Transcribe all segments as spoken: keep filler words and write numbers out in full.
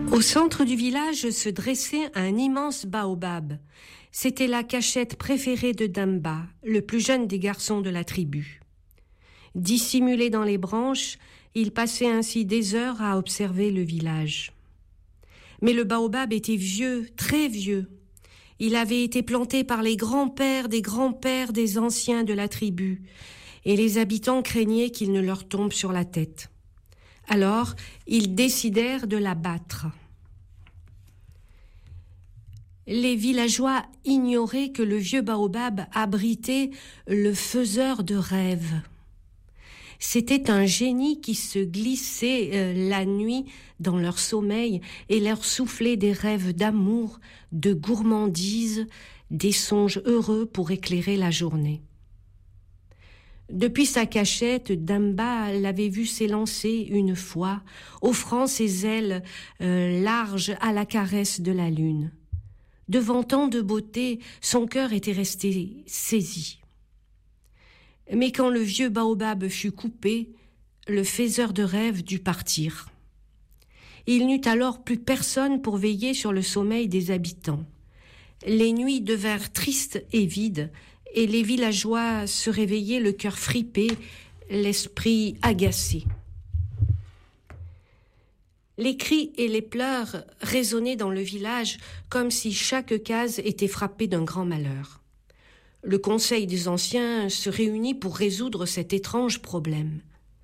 Au centre du village se dressait un immense baobab. C'était la cachette préférée de Damba, le plus jeune des garçons de la tribu. Dissimulé dans les branches, il passait ainsi des heures à observer le village. Mais le baobab était vieux, très vieux. Il avait été planté par les grands-pères des grands-pères des anciens de la tribu, et les habitants craignaient qu'il ne leur tombe sur la tête. Alors, ils décidèrent de l'abattre. Les villageois ignoraient que le vieux baobab abritait le faiseur de rêves. C'était un génie qui se glissait euh, la nuit dans leur sommeil et leur soufflait des rêves d'amour, de gourmandise, des songes heureux pour éclairer la journée. Depuis sa cachette, Damba l'avait vu s'élancer une fois, offrant ses ailes euh, larges à la caresse de la lune. Devant tant de beauté, son cœur était resté saisi. Mais quand le vieux baobab fut coupé, le faiseur de rêves dut partir. Il n'eut alors plus personne pour veiller sur le sommeil des habitants. Les nuits devinrent tristes et vides, et les villageois se réveillaient le cœur fripé, l'esprit agacé. Les cris et les pleurs résonnaient dans le village comme si chaque case était frappée d'un grand malheur. Le conseil des anciens se réunit pour résoudre cet étrange problème.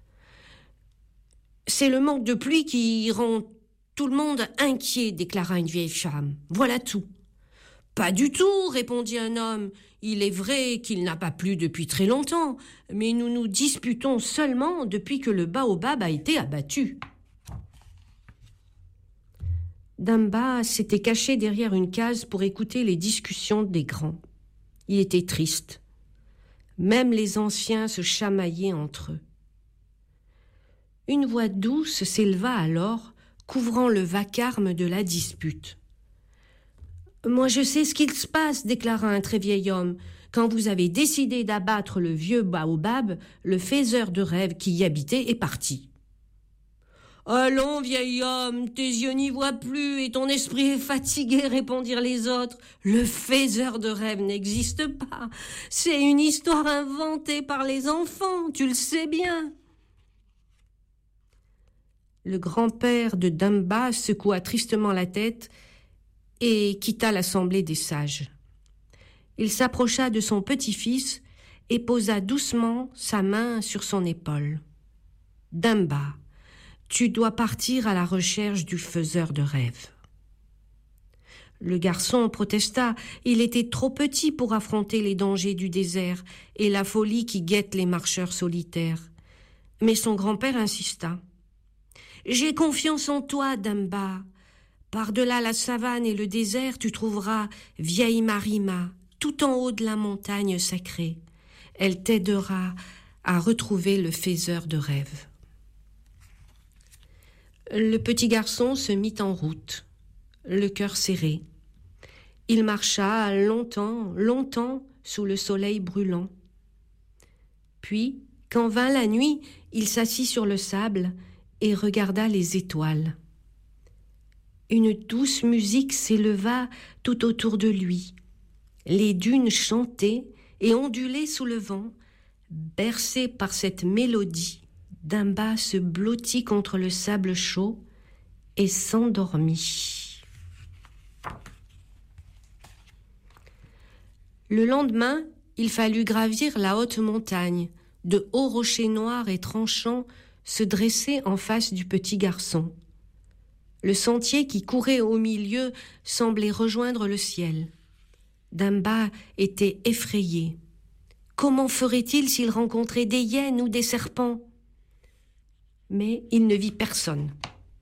« C'est le manque de pluie qui rend tout le monde inquiet, déclara une vieille femme. Voilà tout. »« Pas du tout, répondit un homme. Il est vrai qu'il n'a pas plu depuis très longtemps, mais nous nous disputons seulement depuis que le baobab a été abattu. » Damba s'était caché derrière une case pour écouter les discussions des grands. Il était triste. Même les anciens se chamaillaient entre eux. Une voix douce s'éleva alors, couvrant le vacarme de la dispute. « Moi je sais ce qu'il se passe, déclara un très vieil homme. Quand vous avez décidé d'abattre le vieux baobab, le faiseur de rêves qui y habitait est parti. » « Allons, vieil homme, tes yeux n'y voient plus et ton esprit est fatigué, répondirent les autres. Le faiseur de rêves n'existe pas. C'est une histoire inventée par les enfants, tu le sais bien. » Le grand-père de Damba secoua tristement la tête et quitta l'assemblée des sages. Il s'approcha de son petit-fils et posa doucement sa main sur son épaule. « Damba, tu dois partir à la recherche du faiseur de rêves. » Le garçon protesta, il était trop petit pour affronter les dangers du désert et la folie qui guette les marcheurs solitaires. Mais son grand-père insista. « J'ai confiance en toi, Damba. Par-delà la savane et le désert, tu trouveras vieille Marima, tout en haut de la montagne sacrée. Elle t'aidera à retrouver le faiseur de rêves. » Le petit garçon se mit en route, le cœur serré. Il marcha longtemps, longtemps sous le soleil brûlant. Puis, quand vint la nuit, il s'assit sur le sable et regarda les étoiles. Une douce musique s'éleva tout autour de lui. Les dunes chantaient et ondulaient sous le vent. Bercé par cette mélodie, Damba se blottit contre le sable chaud et s'endormit. Le lendemain, il fallut gravir la haute montagne. De hauts rochers noirs et tranchants se dressaient en face du petit garçon. Le sentier qui courait au milieu semblait rejoindre le ciel. Damba était effrayé. Comment ferait-il s'il rencontrait des hyènes ou des serpents ? Mais il ne vit personne.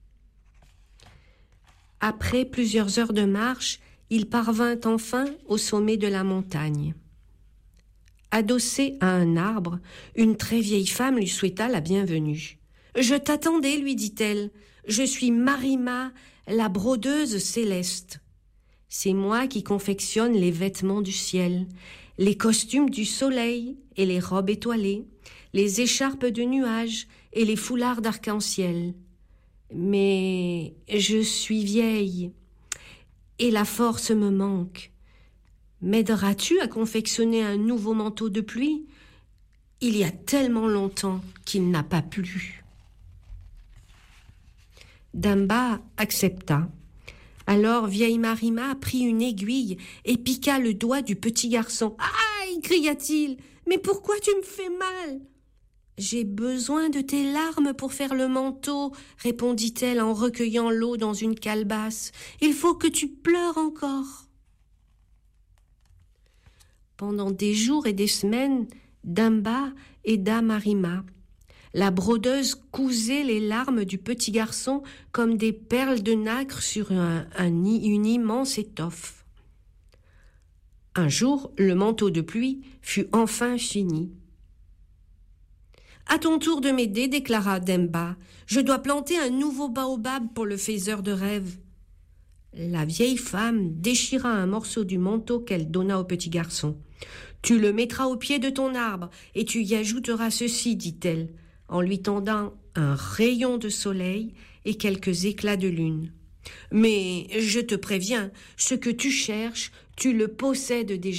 Après plusieurs heures de marche, il parvint enfin au sommet de la montagne. Adossé à un arbre, une très vieille femme lui souhaita la bienvenue. « Je t'attendais, lui dit-elle. Je suis Marima, la brodeuse céleste. C'est moi qui confectionne les vêtements du ciel, les costumes du soleil et les robes étoilées, les écharpes de nuages et les foulards d'arc-en-ciel. Mais je suis vieille et la force me manque. M'aideras-tu à confectionner un nouveau manteau de pluie ? Il y a tellement longtemps qu'il n'a pas plu. Damba accepta. Alors vieille Marima prit une aiguille et piqua le doigt du petit garçon. « Aïe !» cria-t-il. « Mais pourquoi tu me fais mal ?»« J'ai besoin de tes larmes pour faire le manteau, » répondit-elle en recueillant l'eau dans une calebasse. « Il faut que tu pleures encore. » Pendant des jours et des semaines, Damba aida Marima. La brodeuse cousait les larmes du petit garçon comme des perles de nacre sur un, un, une immense étoffe. Un jour, le manteau de pluie fut enfin fini. « À ton tour de m'aider, déclara Damba. Je dois planter un nouveau baobab pour le faiseur de rêves. » La vieille femme déchira un morceau du manteau qu'elle donna au petit garçon. « Tu le mettras au pied de ton arbre et tu y ajouteras ceci, dit-elle, en lui tendant un rayon de soleil et quelques éclats de lune. Mais je te préviens, ce que tu cherches, tu le possèdes déjà. »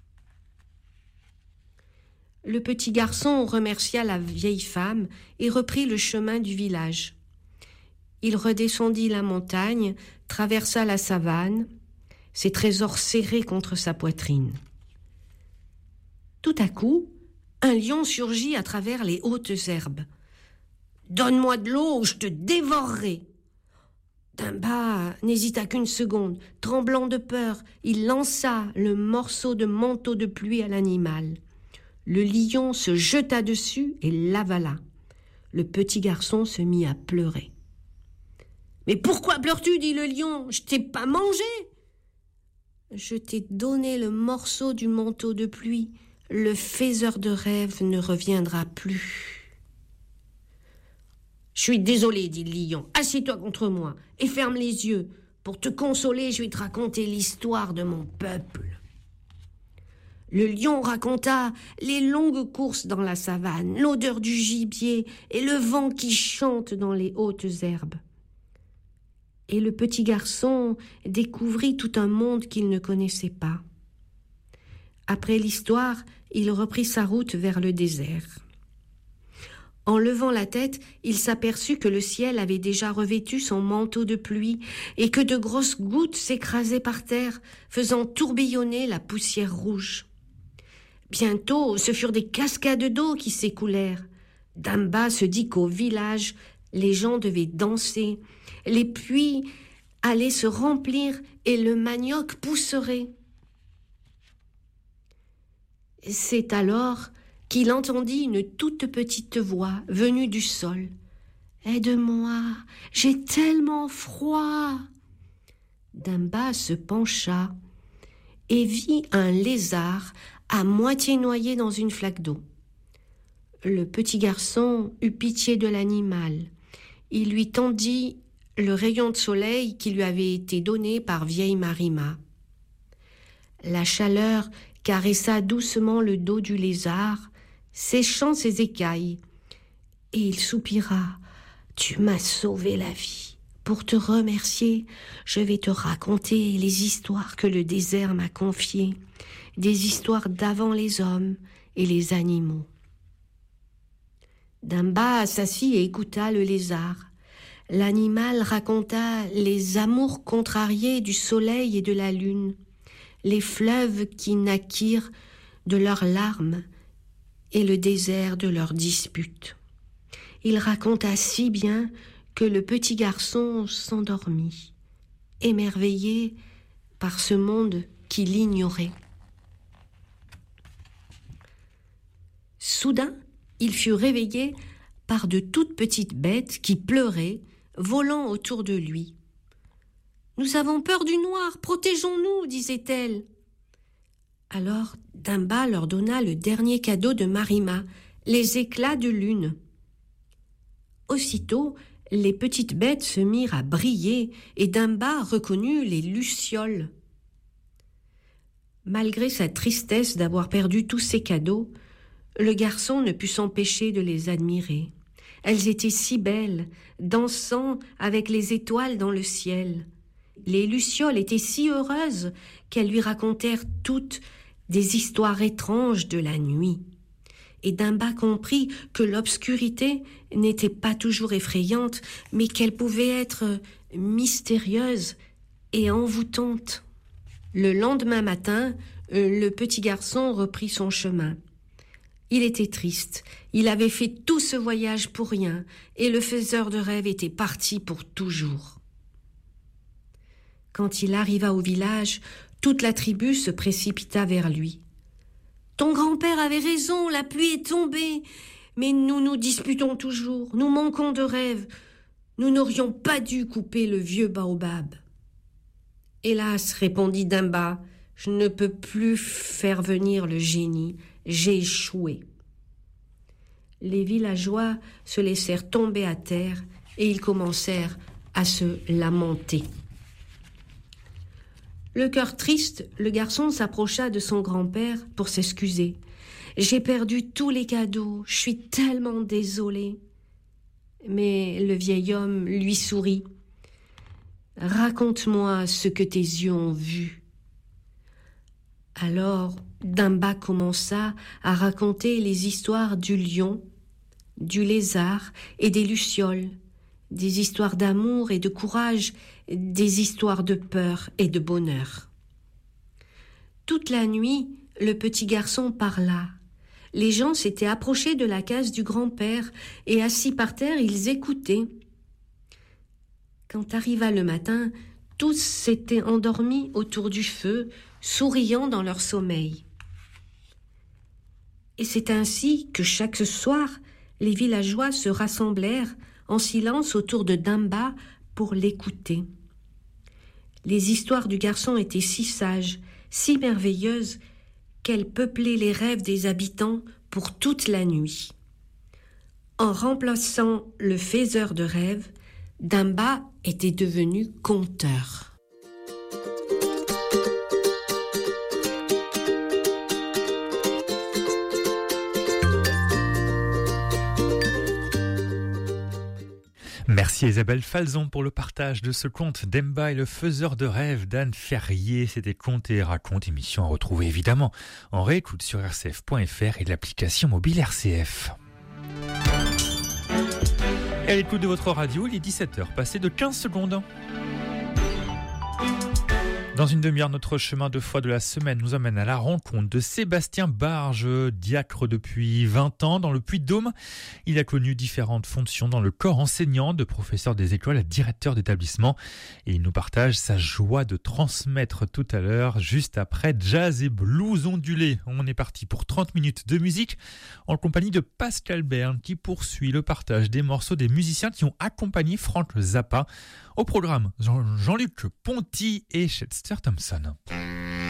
Le petit garçon remercia la vieille femme et reprit le chemin du village. Il redescendit la montagne, traversa la savane, ses trésors serrés contre sa poitrine. Tout à coup, un lion surgit à travers les hautes herbes. « Donne-moi de l'eau ou je te dévorerai !» Damba n'hésita qu'une seconde. Tremblant de peur, il lança le morceau de manteau de pluie à l'animal. Le lion se jeta dessus et l'avala. Le petit garçon se mit à pleurer. « Mais pourquoi pleures-tu » dit le lion. « Je t'ai pas mangé !»« Je t'ai donné le morceau du manteau de pluie. Le faiseur de rêves ne reviendra plus. »« Je suis désolé, dit le lion. Assieds-toi contre moi et ferme les yeux. Pour te consoler, je vais te raconter l'histoire de mon peuple. » Le lion raconta les longues courses dans la savane, l'odeur du gibier et le vent qui chante dans les hautes herbes. Et le petit garçon découvrit tout un monde qu'il ne connaissait pas. Après l'histoire, il reprit sa route vers le désert. En levant la tête, il s'aperçut que le ciel avait déjà revêtu son manteau de pluie et que de grosses gouttes s'écrasaient par terre, faisant tourbillonner la poussière rouge. Bientôt, ce furent des cascades d'eau qui s'écoulèrent. Damba se dit qu'au village, les gens devaient danser, les puits allaient se remplir et le manioc pousserait. C'est alors qu'il entendit une toute petite voix venue du sol. « Aide-moi, j'ai tellement froid !» Damba se pencha et vit un lézard à moitié noyé dans une flaque d'eau. Le petit garçon eut pitié de l'animal. Il lui tendit le rayon de soleil qui lui avait été donné par vieille Marima. La chaleur caressa doucement le dos du lézard, séchant ses écailles, et il soupira. « Tu m'as sauvé la vie. Pour te remercier, je vais te raconter les histoires que le désert m'a confiées, des histoires d'avant les hommes et les animaux. » Damba s'assit et écouta le lézard. L'animal raconta les amours contrariés du soleil et de la lune, les fleuves qui naquirent de leurs larmes et le désert de leurs disputes. Il raconta si bien que le petit garçon s'endormit, émerveillé par ce monde qu'il ignorait. Soudain, il fut réveillé par de toutes petites bêtes qui pleuraient, volant autour de lui. « Nous avons peur du noir, protégeons-nous » disait-elle. Alors Damba leur donna le dernier cadeau de Marima, les éclats de lune. Aussitôt, les petites bêtes se mirent à briller et Damba reconnut les lucioles. Malgré sa tristesse d'avoir perdu tous ses cadeaux, le garçon ne put s'empêcher de les admirer. Elles étaient si belles, dansant avec les étoiles dans le ciel. Les lucioles étaient si heureuses qu'elles lui racontèrent toutes des histoires étranges de la nuit. Et Dimba comprit que l'obscurité n'était pas toujours effrayante, mais qu'elle pouvait être mystérieuse et envoûtante. Le lendemain matin, le petit garçon reprit son chemin. Il était triste, il avait fait tout ce voyage pour rien, et le faiseur de rêves était parti pour toujours. Quand il arriva au village, toute la tribu se précipita vers lui. « Ton grand-père avait raison, la pluie est tombée, mais nous nous disputons toujours, nous manquons de rêves, nous n'aurions pas dû couper le vieux baobab. » « Hélas, répondit Dimba, je ne peux plus faire venir le génie, j'ai échoué. » Les villageois se laissèrent tomber à terre et ils commencèrent à se lamenter. Le cœur triste, le garçon s'approcha de son grand-père pour s'excuser. « J'ai perdu tous les cadeaux, je suis tellement désolé. » Mais le vieil homme lui sourit. « Raconte-moi ce que tes yeux ont vu. » Alors Dimba commença à raconter les histoires du lion, du lézard et des lucioles, des histoires d'amour et de courage, des histoires de peur et de bonheur. Toute la nuit, le petit garçon parla. Les gens s'étaient approchés de la case du grand-père et assis par terre, ils écoutaient. Quand arriva le matin, tous s'étaient endormis autour du feu, souriant dans leur sommeil. Et c'est ainsi que chaque soir, les villageois se rassemblèrent en silence autour de Dimba pour l'écouter. Les histoires du garçon étaient si sages, si merveilleuses, qu'elles peuplaient les rêves des habitants pour toute la nuit. En remplaçant le faiseur de rêves, Dimba était devenu conteur. Merci Isabelle Falzon pour le partage de ce conte Dimba et le faiseur de rêves d'Anne Ferrier. C'était Conte et Raconte, émission à retrouver évidemment en réécoute sur r c f point f r et l'application mobile R C F. Et à l'écoute de votre radio, il est dix-sept heures, passé de quinze secondes. Dans une demi-heure, notre chemin de foi de la semaine nous emmène à la rencontre de Sébastien Barge, diacre depuis vingt ans dans le Puy-de-Dôme. Il a connu différentes fonctions dans le corps enseignant, de professeur des écoles à directeur d'établissement. Et il nous partage sa joie de transmettre tout à l'heure, juste après Jazz et Blues ondulés. On est parti pour trente minutes de musique en compagnie de Pascal Berne qui poursuit le partage des morceaux des musiciens qui ont accompagné Frank Zappa. Au programme, Jean- Jean-Luc Ponty et Chester Thompson.